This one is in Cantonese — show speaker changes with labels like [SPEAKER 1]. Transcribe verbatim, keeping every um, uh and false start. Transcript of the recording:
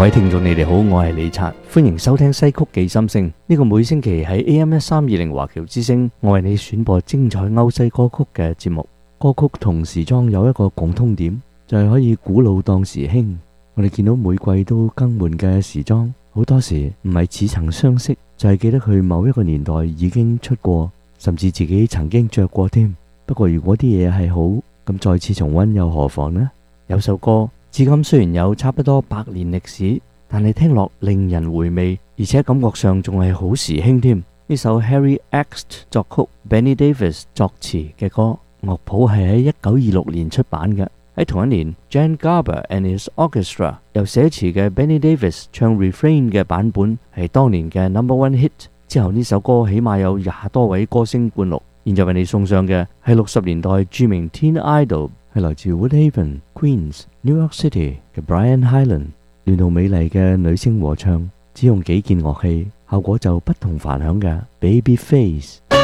[SPEAKER 1] 各位聽眾，你哋好，我係李察，歡迎收聽西曲記心聲。呢個每星期喺 A M 一三二零華僑之聲，我為你選播精彩歐西歌曲嘅節目。歌曲同時裝有一個共通點，就係可以古老當時興。我哋見到每季都更換嘅時裝，好多時唔係似曾相識，就係記得佢某一個年代已經出過，甚至自己曾經着過添。不過如果啲嘢係好，咁再次重溫又何妨呢？有首歌至今雖然有差不多百年歷史，但係聽落令人回味，而且感覺上仲係好時興添。呢首 Harry Ext 作曲、Benny Davis 作詞嘅歌，樂譜係喺一九二六年出版嘅。喺同一年 Jan Garber and His Orchestra 由寫詞嘅 Benny Davis 唱 refrain 嘅版本係當年嘅 number one hit。之後呢首歌起碼有廿多位歌星灌錄。現在為你送上嘅係六十年代著名 Teen Idol， 係來自 Woodhaven、Queens、New York City 嘅 Brian Hyland， 嫩到美麗嘅女聲和唱，只用幾件樂器，效果就不同凡響嘅 Babyface。